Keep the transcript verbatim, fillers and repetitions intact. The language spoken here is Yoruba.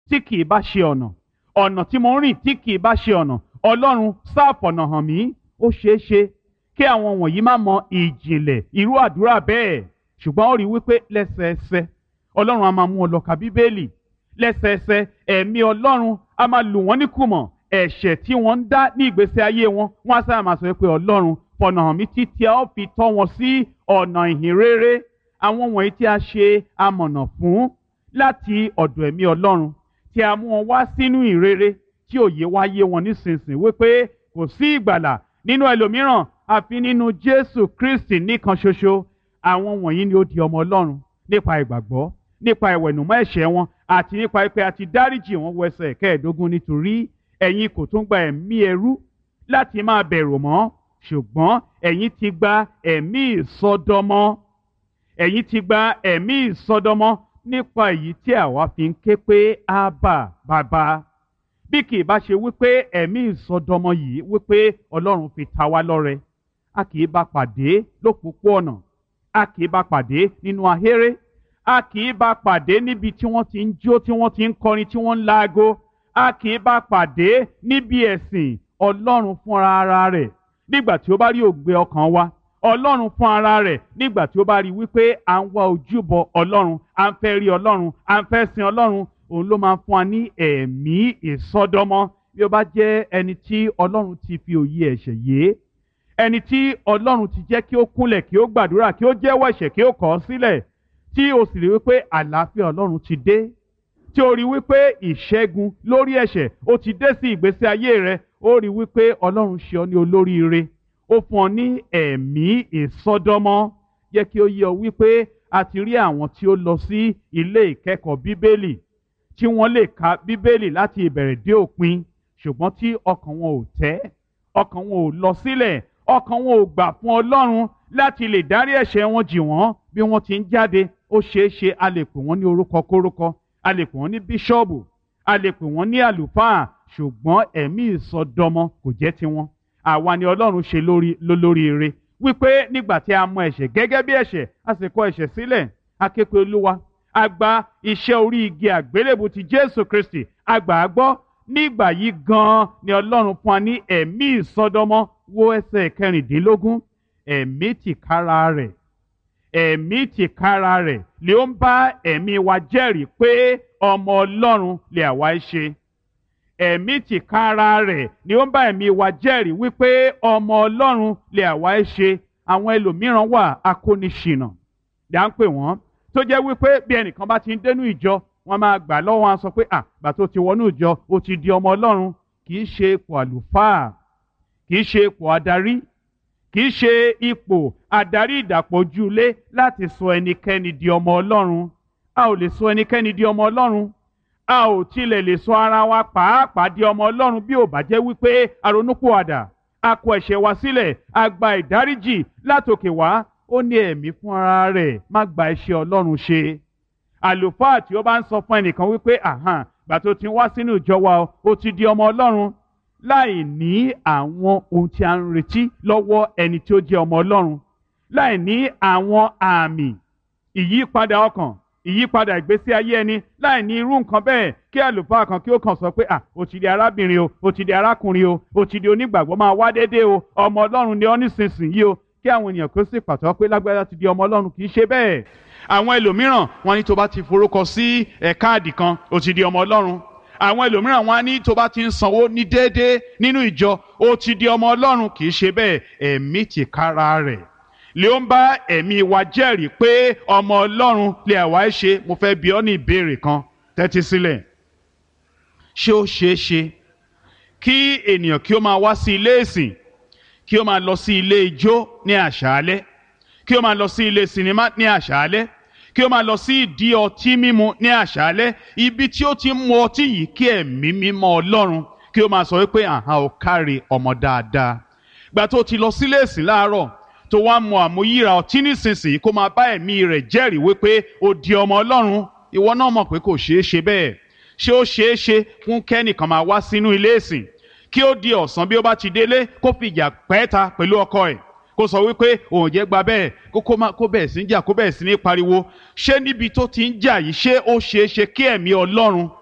tí kì í bá ṣe ọ̀nà, ọ̀nà tí mo ń rìn tí kì í bá ṣe ọ̀nà, Ọlọ́run sáà fọ̀nà hàn mí. Ó ṣeé ṣe kí àwọn wọ̀nyí má mọ ìjìnlẹ̀ irú àdúrà bẹ́ẹ̀, ṣùgbọ́n ó rí wípé lẹ́sẹẹsẹ Ọlọ́run á máa mú wọn lọ ka Bíbélì, lẹ́sẹẹsẹ ẹ̀mí Ọlọ́run á máa lù wọ́n níkùmọ̀ ẹ̀ṣẹ̀ tí wọ́n ń dá ní ìgbésí ayé wọn. Wọ́n á sáà máa sọ pé Ọlọ́run fọ̀nà hàn mí títí a ó fi tọ́ wọn sí ọ̀nà ìhìn rere. Àwọn wọ̀nyí tí a ṣe amọ̀nà fún láti ọ̀dọ̀ ẹ̀mí Ọlọ́run, tí a mú wọn wá sínú ìrere tí òye wá yé wọn nísinsìnyí wípé kò sí ìgbàlà nínú ẹlòmíràn àfi nínú Jésù Kristi nìkan ṣoṣo. Àwọn wọ̀nyí ni ó di ọmọ Ọlọ́run nípa ìgbàgbọ́, nípa ìwẹ̀nùmọ́ ẹ̀ṣẹ̀ wọn, àti nípa pé a ti dáríjì wọn. wọ ẹsẹ̀ kẹẹ̀ẹ́dógún, nítorí ẹ̀yin kò tún gba ẹ̀mí ẹrú láti máa bẹ̀rù mọ́, ṣùgbọ́n ẹ̀yin ti gba ẹ̀mí ìsọdọmọ. ẹ̀yin ti gba ẹ̀mí ìsọdọmọ nípa èyí tí àwa fi ń ké pé ábà bàbá. Bí kì í bá ṣe wípé ẹ̀mí ìsọdọmọ yìí wípé Ọlọ́run fi ta wá lọ́rẹ, a kì í bá pàdé lópòpóọ̀nà, a kì í bá pàdé nínú ahéré, a kì í bá pàdé níbi tí wọ́n ti ń jó, tí wọ́n ti ń kọrin, tí wọ́n ń laago, a kì í bá pàdé níbi ẹ̀sìn Ọlọ́run fúnra ara rẹ̀ nígbà tí ó bá rí òǹgbẹ ọkàn wa. Ọlọ́run fún ara rẹ̀ nígbà tí ó bá rí wípé à ń wá ojúbọ Ọlọ́run, à ń fẹ́ rí Ọlọ́run, à ń fẹ́ sin Ọlọ́run, òun ló máa ń fún wa ní ẹ̀mí ìsọdọmọ. Bí ó bá jẹ́ ẹni tí Ọlọ́run ti fi òye ẹ̀ṣẹ̀ yé, ẹni tí Ọlọ́run ti jẹ́ kí ó kúnlẹ̀, kí ó gbàdúrà, kí ó jẹ́wọ́ ẹ̀ṣẹ̀, kí ó kọ̀ ọ́ sílẹ̀, tí o sì rí wípé àlàáfíà Ọlọ́run ti dé, tí o rí wípé ìṣẹ́gun lórí ẹ̀ṣẹ̀ ó ti dé sí ìgbésí ayé rẹ, ó rí wípé Ọlọ́run ṣe ọ ní olóríire, ó fún ọ ní ẹ̀mí ìsọdọmọ. Jẹ́ kí ó yé ọ wípé a ti rí àwọn tí ó lọ sí ilé ìkẹ́kọ̀ọ́ Bíbélì, tí wọ́n lè ka Bíbélì láti ìbẹ̀rẹ̀ dé òpin, ṣùgbọ́n tí ọkàn wọn ò tẹ́, ọkàn wọn ò lọ sílẹ̀, ọkàn wọn ò gbà fún Ọlọ́run láti lè dárí ẹ̀ṣẹ̀ wọn jì wọ́n. Bí wọ́n ti ń jáde, ó ṣeé ṣe a lè pè wọ́n ní orúkọ kórúkọ, a lè pè wọ́n ní bíṣọ́ọ̀bù, a lè pè wọ́n ní àlùfáà, ṣùgbọ́n ẹ̀mí ìsọdọmọ kò jẹ́ tiwọn. Àwa ni Ọlọ́run ṣe lórí lólóríire wípé nígbà tí a mọ ẹ̀ṣẹ̀ gẹ́gẹ́ bí ẹ̀ṣẹ̀, a sì kọ̀ ẹ̀ṣẹ̀ sílẹ̀, a ké pe Olúwa, a gba iṣẹ́ orí igi àgbélébù ti Jésù Kristi, a gbà á gbọ́. Nígbà yìí gan-an ni Ọlọ́run fún wa ní ẹ̀mí ìsọdọmọ. Wo ẹsẹ̀ kẹrìndínlógún, ẹ̀mí tìkára rẹ̀, ẹ̀mí tìkára rẹ̀ ni ó ń bá ẹ̀mí wa jẹ́rìí pé ọmọ Ọlọ́run lè àwa ṣe. Ẹ̀mí tìkára rẹ̀ ni ó ń bá ẹ̀mí wa jẹ́rìí wípé ọmọ Ọlọ́run lè àwa ṣe. Àwọn ẹlòmíràn wà akóniṣìnà là ń pè wọ́n, tó jẹ́ wípé bí ẹnìkan bá ti ń dénú ìjọ, wọ́n máa gbà lọ́wọ́ wọn sọ pé à gbà tó ti wọnú ìjọ ó ti di ọmọ Ọlọ́run. Kì í ṣe ipò àlùfáà, kì í ṣe ipò adarí, kì í ṣe ipò adarí ìdàpọ̀jùlé láti sọ ẹnikẹ́ni di ọmọ Ọlọ́run. A ò lè sọ ẹnikẹ́ni di ọmọ Ọlọ́run. A ò tilẹ̀ lè sọ ara wa pàápàá di ọmọ Ọlọ́run bí ò bá jẹ́ wípé a ronúpìwàdà, a kọ ẹ̀ṣẹ̀ wa sílẹ̀, a gba ìdáríjì látòkè wá. Ó ní ẹ̀mí fún ara rẹ̀ má gba iṣẹ́ Ọlọ́run ṣe. Àlùfáà tí ó bá ń sọ fún ẹnìkan wípé àhàn gbà tó ti wá sínú ìjọ wa ó ti di ọmọ Ọlọ́run, láì ní àwọn ohun tí a ń retí lọ́wọ́ ẹni tí ó jẹ́ ọmọ Ọlọ́run, láì ní àwọn àmì ìyípadà ọkàn, ìyípadà ìgbésí ayé ẹni, láì ní irú nǹkan bẹ́ẹ̀, kí àlùfáà kan kí ó kàn sọ pé à ó ti di arábìnrin o, ó ti di arákùnrin o, ó ti di onígbàgbọ́, máa wá déédéé o, ọmọ Ọlọ́run ni ọ́ nísinsìnyí o, kí àwọn ènìyàn kó sì pàtó pé lágbájá ti di ọmọ Ọlọ́run. Kì í ṣe bẹ́ẹ̀. Àwọn ẹlòmíràn wọ́n ní tó bá ti forúkọ sí káàdì kan ó ti di ọmọ Ọlọ́run. Àwọn ẹlòmíràn wọ́n á ní tó bá ti ń sanwó ní déédéé nínú ìjọ ó ti di ọmọ Ọlọ́run. Kì í ṣe bẹ́ẹ̀. Ẹ̀mí tìkára rẹ̀ lè ó ń bá ẹ̀mí wa jẹ́rìí pé ọmọ Ọlọ́run lè àwa ṣe. Mo fẹ́ bi ọ́ ní ìbéèrè kan, tẹ́tí sílẹ̀. Ṣé ó ṣeé ṣe kí ènìyàn kí ó máa wá sí ilé ìsìn, kí ó máa lọ sí ilé ijó ní àṣálẹ́, kí ó máa lọ sí ilé sinimá ní àṣálẹ́, kí ó máa lọ sí ìdí ọtí mímu ní àṣálẹ́, ibi tí ó ti ń mu ọtí yìí, kí ẹ̀mí mímọ́ Ọlọ́run kí ó máa sọ wípé àhán ò káre ọmọ dáadáa. Gbà tó ti lọ sílé ìsìn láàárọ̀ tó wá mu àmúyíra ọtí nísinsìnyí, kó máa bá ẹ̀mí rẹ̀ jẹ́rìí wípé ó di ọmọ Ọlọ́run. Ìwọ náà mọ̀ pé kò ṣeé ṣe bẹ́ẹ̀. Ṣé ó ṣeé ṣe fún kẹ́nìkan máa wá sínú ilé ìsìn kí ó di ọ̀sán, bí ó bá ti délé kó fìjà pẹ́ẹ́ta pẹ̀lú ọkọ ẹ̀, kó sọ wípé òun jẹ́ gba bẹ́ẹ̀, kó má kó bẹ̀rẹ̀ sí ń jà, kó bẹ̀rẹ̀ sí ní pariwo? Ṣé níbi tó ti ń jà yìí, ṣé ó ṣeé ṣe kí ẹ̀mí Ọlọ́run